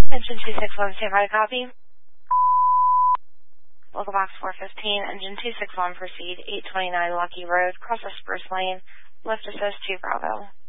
Engine 261, stand by to copy. Local box 415, engine 261, proceed, 829 Lucky Road, cross the Spruce Lane, lift assist 2 Bravo.